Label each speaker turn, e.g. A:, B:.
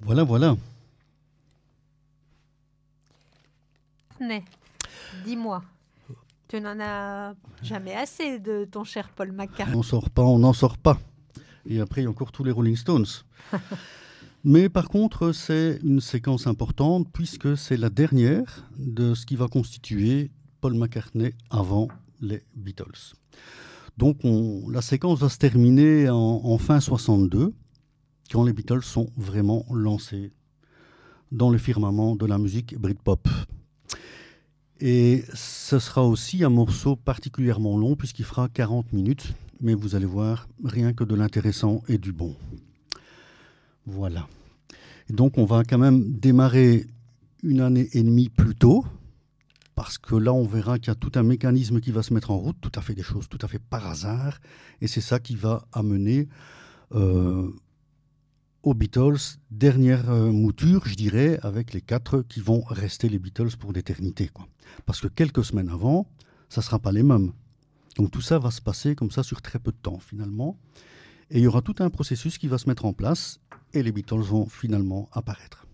A: Voilà, voilà.
B: Mais, dis-moi, tu n'en as jamais assez de ton cher Paul McCartney.
A: On n'en sort pas. Et après, il y a encore tous les Rolling Stones. Mais par contre, c'est une séquence importante puisque c'est la dernière de ce qui va constituer Paul McCartney avant les Beatles. Donc la séquence va se terminer en fin 62, quand les Beatles sont vraiment lancés dans le firmament de la musique Britpop. Et ce sera aussi un morceau particulièrement long puisqu'il fera 40 minutes, mais vous allez voir, rien que de l'intéressant et du bon. Voilà. Et donc on va quand même démarrer une année et demie plus tôt, parce que là on verra qu'il y a tout un mécanisme qui va se mettre en route, tout à fait des choses tout à fait par hasard, et c'est ça qui va amener aux Beatles, dernière mouture, je dirais, avec les 4 qui vont rester les Beatles pour l'éternité, quoi. Parce que quelques semaines avant, ça ne sera pas les mêmes. Donc tout ça va se passer comme ça sur très peu de temps finalement. Et il y aura tout un processus qui va se mettre en place et les Beatles vont finalement apparaître.